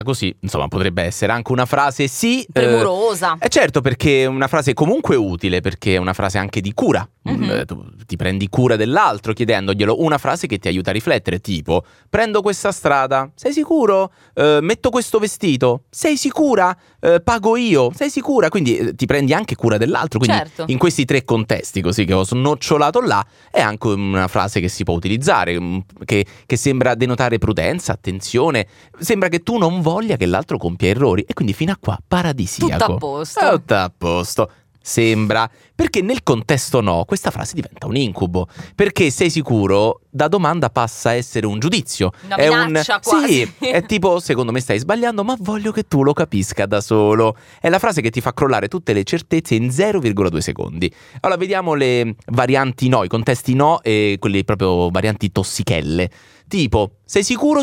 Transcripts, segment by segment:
così, insomma, potrebbe essere anche una frase premurosa. Certo, perché è una frase comunque utile, perché è una frase anche di cura. Tu ti prendi cura dell'altro chiedendoglielo, una frase che ti aiuta a riflettere, tipo: prendo questa strada, sei sicuro? Metto questo vestito, sei sicura? Pago io, sei sicura? Quindi ti prendi anche cura dell'altro. Quindi certo. In questi 3 contesti così che ho snocciolato là, è anche una frase che si può utilizzare, che sembra denotare prudenza, attenzione, sembra che tu non voglia che l'altro compia errori, e quindi fino a qua paradisiaco. Tutto a posto. Tutto a posto. Sembra, perché nel contesto no, questa frase diventa un incubo, perché sei sicuro da domanda passa a essere un giudizio, una minaccia quasi. Sì, è tipo: secondo me stai sbagliando, ma voglio che tu lo capisca da solo. È la frase che ti fa crollare tutte le certezze in 0,2 secondi. Allora vediamo le varianti no, i contesti no e quelli proprio varianti tossichelle. Tipo: sei sicuro?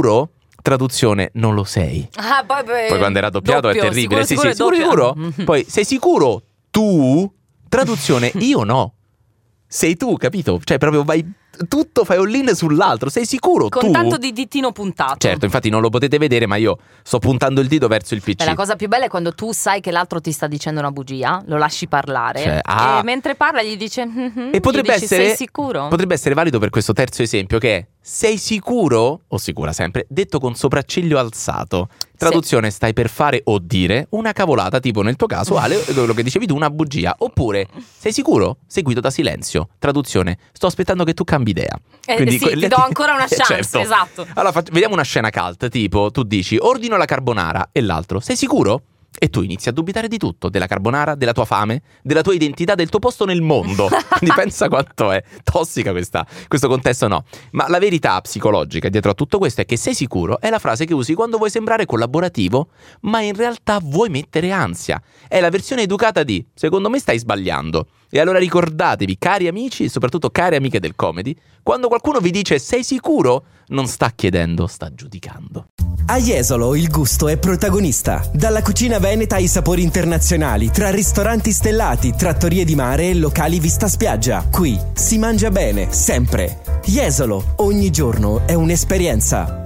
Traduzione: non lo sei. Poi quando era doppiato doppio, è terribile. sicuro. Poi: sei sicuro? Tu? Traduzione: io no. Sei tu, capito? Cioè proprio vai tutto, fai all-in sull'altro. Sei sicuro? Con tu? tanto di ditino puntato. Certo, infatti non lo potete vedere, ma io sto puntando il dito verso il PC. La cosa più bella è quando tu sai che l'altro ti sta dicendo una bugia, lo lasci parlare, cioè, e mentre parla gli dice e potrebbe essere, sei sicuro? Potrebbe essere valido per questo terzo esempio, che è: sei sicuro? O sicura sempre, detto con sopracciglio alzato. Traduzione: stai per fare o dire una cavolata, tipo nel tuo caso, Ale, quello che dicevi tu, una bugia. Oppure: sei sicuro? Seguito da silenzio. Traduzione: sto aspettando che tu cambi idea. Quindi sì, ti do ancora una chance, certo. esatto. Allora vediamo una scena cult, tipo tu dici: ordino la carbonara, e l'altro: sei sicuro? E tu inizi a dubitare di tutto, della carbonara, della tua fame, della tua identità, del tuo posto nel mondo. Quindi pensa quanto è tossica questo contesto, no. Ma la verità psicologica dietro a tutto questo è che sei sicuro è la frase che usi quando vuoi sembrare collaborativo, ma in realtà vuoi mettere ansia. È la versione educata di: secondo me stai sbagliando. E allora ricordatevi, cari amici e soprattutto care amiche del comedy, quando qualcuno vi dice sei sicuro, non sta chiedendo, sta giudicando. A Jesolo il gusto è protagonista. Dalla cucina veneta ai sapori internazionali, tra ristoranti stellati, trattorie di mare e locali vista spiaggia. Qui si mangia bene, sempre. Jesolo, ogni giorno è un'esperienza.